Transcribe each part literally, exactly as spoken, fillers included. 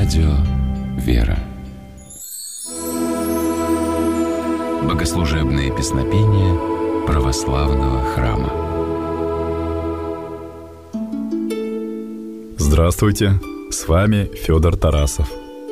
Радио «Вера». Богослужебные песнопения православного храма. Здравствуйте, с вами Федор Тарасов.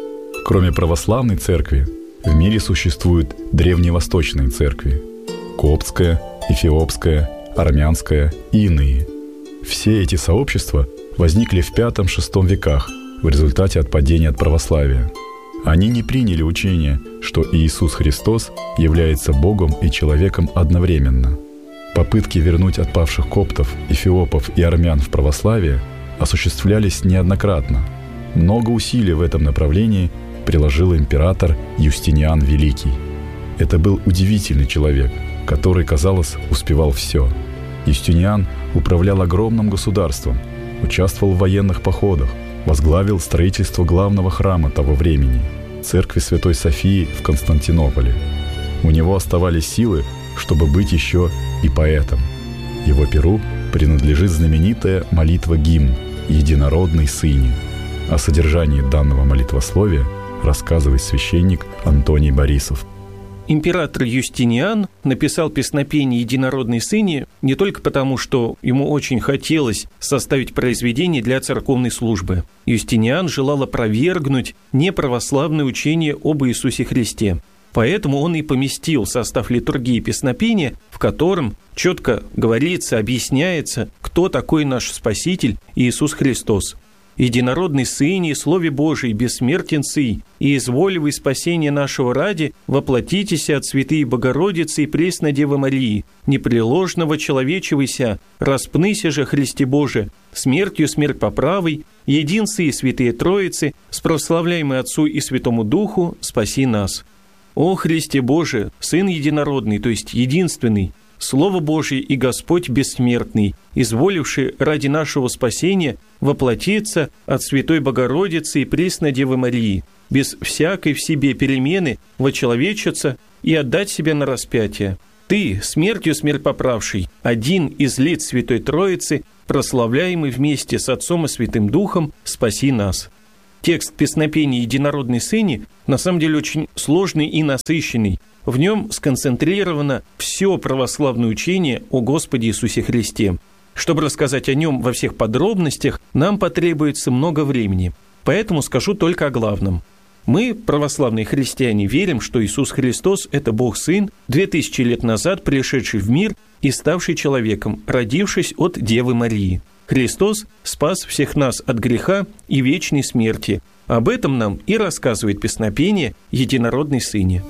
Кроме православной церкви, в мире существуют древневосточные церкви – коптская, эфиопская, армянская и иные. Все эти сообщества возникли в пятом-шестом веках в результате отпадения от православия. Они не приняли учение, что Иисус Христос является Богом и человеком одновременно. Попытки вернуть отпавших коптов, эфиопов и армян в православие осуществлялись неоднократно. Много усилий в этом направлении приложил император Юстиниан Великий. Это был удивительный человек, который, казалось, успевал все. Юстиниан управлял огромным государством, участвовал в военных походах, возглавил строительство главного храма того времени – церкви Святой Софии в Константинополе. У него оставались силы, чтобы быть еще и поэтом. Его перу принадлежит знаменитая молитва-гимн «Единородный Сыне». О содержании данного молитвословия рассказывает священник Антоний Борисов. Император Юстиниан написал песнопение «Единородный Сыне» не только потому, что ему очень хотелось составить произведение для церковной службы. Юстиниан желал опровергнуть неправославное учение об Иисусе Христе. Поэтому он и поместил в состав литургии песнопения, в котором четко говорится, объясняется, кто такой наш Спаситель Иисус Христос. «Единородный Сыне, Слове Божий, бессмертен Сый, и изволивый спасение нашего ради, воплотитеся от святые Богородицы и пресной Девы Марии, непреложного человечевыся, распныся же, Христе Боже, смертью смерть поправой, единцы и святые Троицы, с прославляемой Отцу и Святому Духу, спаси нас. О Христе Боже, Сын Единородный, то есть единственный, Слово Божие и Господь бессмертный, изволивший ради нашего спасения воплотиться от Святой Богородицы и пресной Девы Марии, без всякой в себе перемены вочеловечиться и отдать себя на распятие. Ты, смертью смерть поправший, один из лиц Святой Троицы, прославляемый вместе с Отцом и Святым Духом, спаси нас». Текст песнопения «Единородный Сыне» на самом деле очень сложный и насыщенный. В нем сконцентрировано все православное учение о Господе Иисусе Христе. Чтобы рассказать о нем во всех подробностях, нам потребуется много времени. Поэтому скажу только о главном. Мы, православные христиане, верим, что Иисус Христос – это Бог-Сын, две тысячи лет назад пришедший в мир и ставший человеком, родившись от Девы Марии. Христос спас всех нас от греха и вечной смерти. Об этом нам и рассказывает песнопение «Единородный Сыне».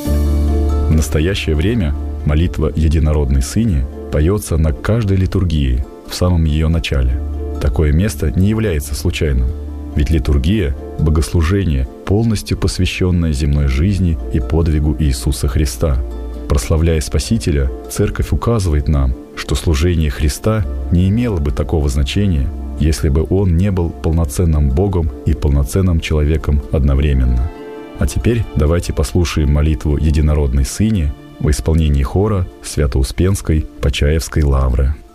В настоящее время молитва «Единородный Сыне» поется на каждой литургии в самом ее начале. Такое место не является случайным, ведь литургия – богослужение, полностью посвященное земной жизни и подвигу Иисуса Христа. Прославляя Спасителя, Церковь указывает нам, что служение Христа не имело бы такого значения, если бы Он не был полноценным Богом и полноценным человеком одновременно. А теперь давайте послушаем молитву «Единородный Сыне» в исполнении хора Свято-Успенской Почаевской лавры.